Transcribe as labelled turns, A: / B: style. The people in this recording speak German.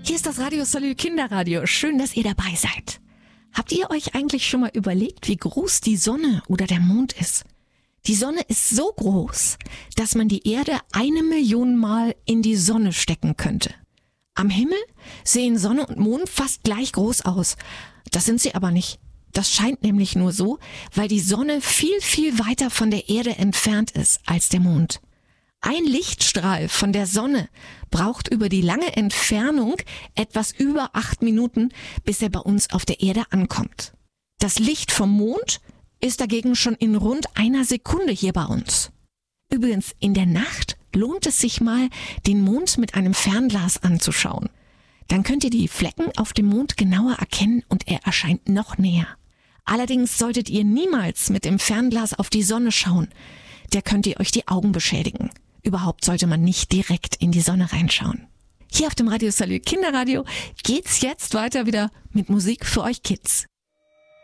A: Hier ist das Radio Salü Kinderradio. Schön, dass ihr dabei seid. Habt ihr euch eigentlich schon mal überlegt, wie groß die Sonne oder der Mond ist? Die Sonne ist so groß, dass man die Erde 1 Million Mal in die Sonne stecken könnte. Am Himmel sehen Sonne und Mond fast gleich groß aus. Das sind sie aber nicht. Das scheint nämlich nur so, weil die Sonne viel, viel weiter von der Erde entfernt ist als der Mond. Ein Lichtstrahl von der Sonne braucht über die lange Entfernung etwas über 8 Minuten, bis er bei uns auf der Erde ankommt. Das Licht vom Mond ist dagegen schon in rund 1 Sekunde hier bei uns. Übrigens, in der Nacht lohnt es sich mal, den Mond mit einem Fernglas anzuschauen. Dann könnt ihr die Flecken auf dem Mond genauer erkennen und er erscheint noch näher. Allerdings solltet ihr niemals mit dem Fernglas auf die Sonne schauen. Da könnt ihr euch die Augen beschädigen. Überhaupt sollte man nicht direkt in die Sonne reinschauen. Hier auf dem Radio Salü Kinderradio geht's jetzt weiter wieder mit Musik für euch Kids.